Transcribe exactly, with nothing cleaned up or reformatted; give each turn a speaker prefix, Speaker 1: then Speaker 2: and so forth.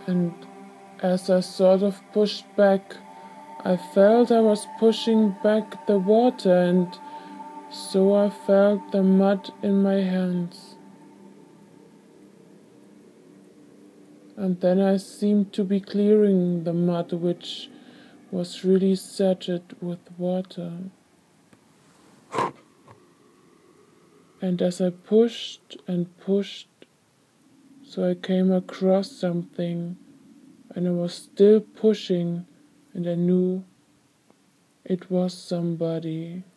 Speaker 1: And as I sort of pushed back, I felt I was pushing back the water, and so I felt the mud in my hands. And then I seemed to be clearing the mud, which was really saturated with water. And as I pushed and pushed, so I came across something, and I was still pushing, and I knew it was somebody.